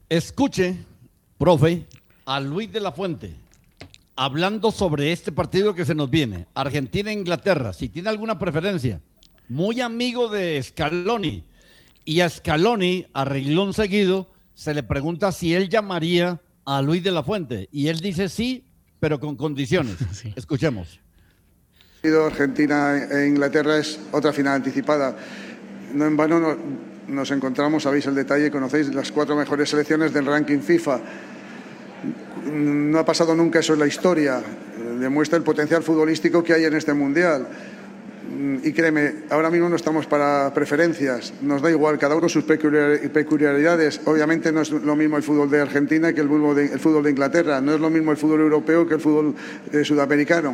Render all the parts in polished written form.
Escuche, profe, a Luis de la Fuente hablando sobre este partido que se nos viene, Argentina-Inglaterra, si tiene alguna preferencia. Muy amigo de Scaloni, y a Scaloni, a renglón seguido, se le pregunta si él llamaría a Luis de la Fuente, y él dice sí, pero con condiciones. Sí. Escuchemos. Argentina e Inglaterra es otra final anticipada. No en vano nos encontramos, sabéis el detalle, conocéis las 4 mejores selecciones del ranking FIFA. No ha pasado nunca eso en la historia. Demuestra el potencial futbolístico que hay en este mundial. Y créeme, ahora mismo no estamos para preferencias, nos da igual, cada uno sus peculiaridades. Obviamente no es lo mismo el fútbol de Argentina que el fútbol de Inglaterra, no es lo mismo el fútbol europeo que el fútbol sudamericano.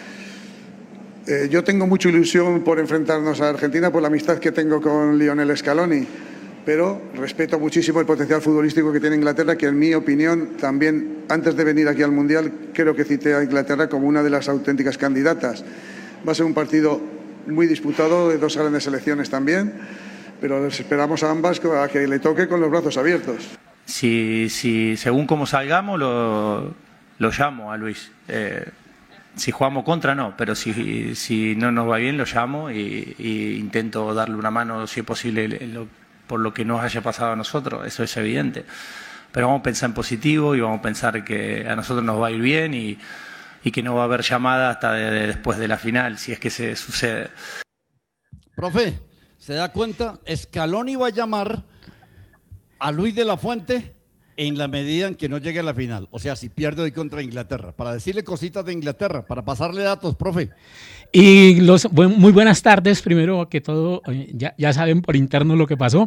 Yo tengo mucha ilusión por enfrentarnos a Argentina por la amistad que tengo con Lionel Scaloni, pero respeto muchísimo el potencial futbolístico que tiene Inglaterra, que en mi opinión también, antes de venir aquí al Mundial, creo que cité a Inglaterra como una de las auténticas candidatas. Va a ser un partido muy disputado, de 2 grandes selecciones también, pero les esperamos a ambas a que le toque con los brazos abiertos. Si según cómo salgamos, lo llamo a Luis. Si jugamos contra, no, pero si no nos va bien, lo llamo y intento darle una mano, si es posible, por lo que nos haya pasado a nosotros, eso es evidente. Pero vamos a pensar en positivo y vamos a pensar que a nosotros nos va a ir bien y que no va a haber llamada hasta después de la final, si es que se sucede. Profe, ¿se da cuenta? Scaloni va a llamar a Luis de la Fuente en la medida en que no llegue a la final. O sea, si pierde hoy contra Inglaterra. Para decirle cositas de Inglaterra, para pasarle datos, profe. Y muy buenas tardes. Primero que todo, ya saben por interno lo que pasó.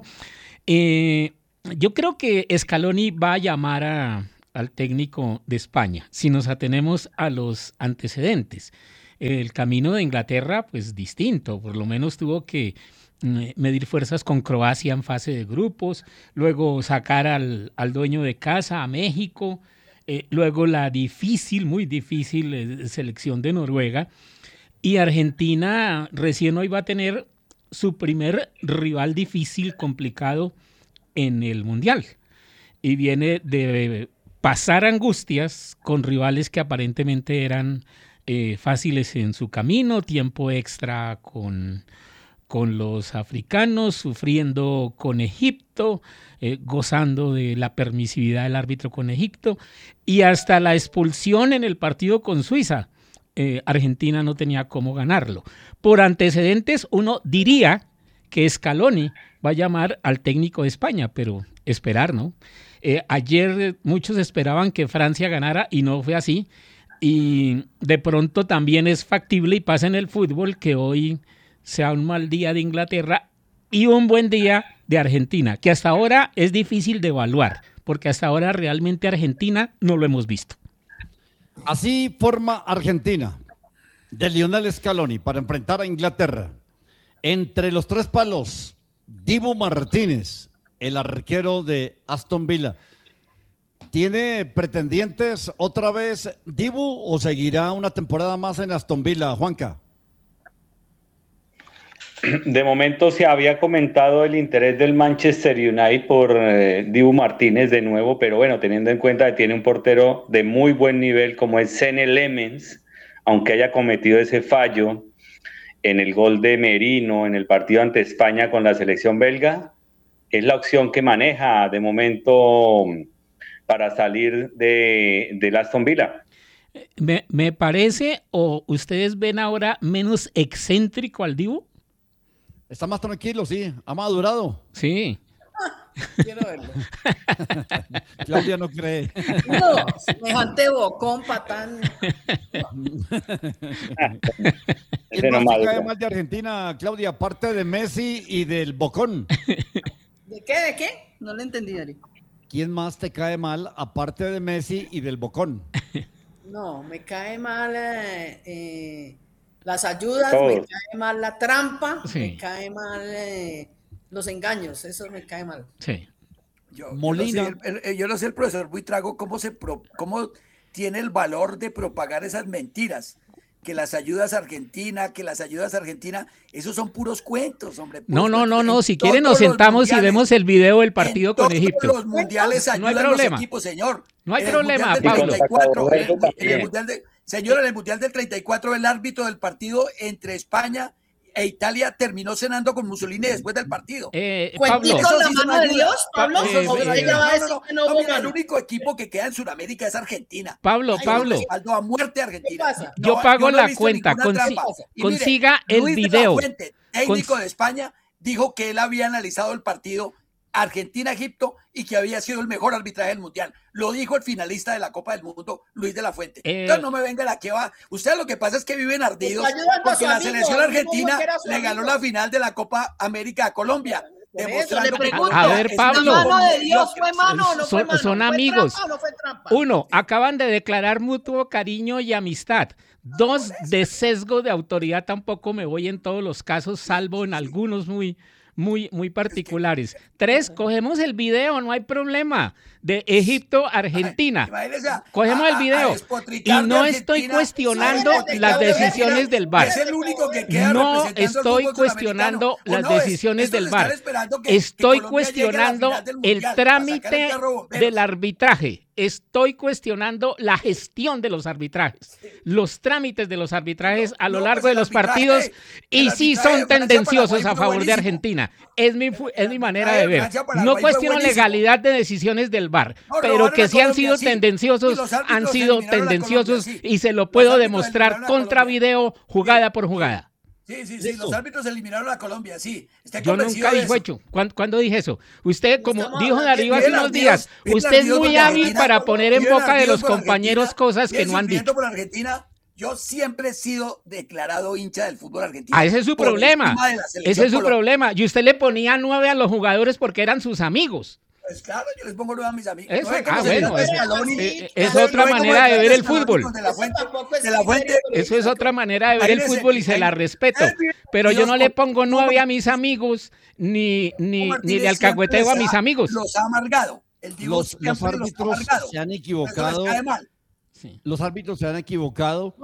Yo creo que Scaloni va a llamar al técnico de España, si nos atenemos a los antecedentes. El camino de Inglaterra, pues distinto, por lo menos tuvo que medir fuerzas con Croacia en fase de grupos, luego sacar al dueño de casa, a México, luego la muy difícil selección de Noruega, y Argentina recién hoy va a tener su primer rival difícil, complicado en el Mundial, y viene de pasar angustias con rivales que aparentemente eran fáciles en su camino, tiempo extra con los africanos, sufriendo con Egipto, gozando de la permisividad del árbitro con Egipto, y hasta la expulsión en el partido con Suiza. Argentina no tenía cómo ganarlo. Por antecedentes, uno diría que Scaloni va a llamar al técnico de España, pero esperar, ¿no? Ayer muchos esperaban que Francia ganara y no fue así, y de pronto también es factible y pasa en el fútbol que hoy sea un mal día de Inglaterra y un buen día de Argentina, que hasta ahora es difícil de evaluar, porque hasta ahora realmente Argentina no lo hemos visto. Así forma Argentina de Lionel Scaloni para enfrentar a Inglaterra. Entre los 3 palos, Dibu Martínez, el arquero de Aston Villa. ¿Tiene pretendientes otra vez Dibu o seguirá una temporada más en Aston Villa, Juanca? De momento se había comentado el interés del Manchester United por Dibu Martínez de nuevo, pero bueno, teniendo en cuenta que tiene un portero de muy buen nivel como es Senne Lammens, aunque haya cometido ese fallo en el gol de Merino en el partido ante España con la selección belga, es la opción que maneja de momento para salir del Aston Villa. Me parece, o ustedes ven ahora menos excéntrico al Dibu. Está más tranquilo, sí. Ha madurado. Sí. Quiero verlo. Claudia no cree. No, semejante bocón, patán. ¿Quién más te cae mal de Argentina, Claudia, aparte de Messi y del bocón? ¿De qué? No lo entendí, Dari. ¿Quién más te cae mal aparte de Messi y del bocón? No, me cae mal las ayudas, me cae mal la trampa, sí. Me cae mal los engaños, eso me cae mal. Sí. Molina. Yo no sé el profesor Buitrago cómo tiene el valor de propagar esas mentiras. las ayudas a Argentina, esos son puros cuentos, hombre. No, si quieren nos sentamos y vemos el video del partido con Egipto. Los mundiales ayudan los equipos, señor. No hay problema, Pablo. Señor, en el Mundial del 34, el árbitro del partido entre España e Italia terminó cenando con Mussolini después del partido. Pablo, la mano de Dios, Pablo. El único equipo que queda en Sudamérica es Argentina. Pablo. A muerte a Argentina. Yo pago la cuenta. Consiga el video. Luis de la Fuente, técnico de España, dijo que él había analizado el partido Argentina-Egipto y que había sido el mejor arbitraje del Mundial. Lo dijo el finalista de la Copa del Mundo, Luis de la Fuente. Entonces no me venga la que va. Usted lo que pasa es que viven ardidos porque la selección argentina le ganó la final de la Copa América a Colombia. A ver, Pablo, son son amigos. 1, acaban de declarar mutuo cariño y amistad. 2, de sesgo de autoridad tampoco me voy en todos los casos, salvo en algunos muy particulares. 3, cogemos el video, no hay problema, de Egipto-Argentina. Cogemos el video y no estoy cuestionando las decisiones del VAR. No estoy cuestionando las decisiones del VAR. Estoy cuestionando el trámite del arbitraje. Estoy cuestionando la gestión de los arbitrajes, los trámites de los arbitrajes a lo largo de los partidos, y sí son tendenciosos a favor de Argentina. Es mi manera de ver. No cuestiono legalidad de decisiones del VAR, pero que sí han sido tendenciosos, han sido tendenciosos, y se lo puedo demostrar contra video, jugada por jugada. Sí, los árbitros eliminaron a Colombia, sí. Yo nunca dije eso. ¿Cuándo dije eso? Usted, como dijo Darío hace unos días, usted es muy hábil para poner en boca de los compañeros cosas que no han dicho. Por Argentina, yo siempre he sido declarado hincha del fútbol argentino. Ese es su problema. Ese es su problema. Y usted le ponía 9 a los jugadores porque eran sus amigos. Pues claro, yo les pongo 9 a mis amigos. Es otra manera de ver el fútbol. Eso es otra manera de ver el fútbol y se la respeto. Pero yo no le pongo 9 a mis amigos ni le alcahueteo a mis amigos. Los ha amargado. Los árbitros se han equivocado. Los árbitros se han equivocado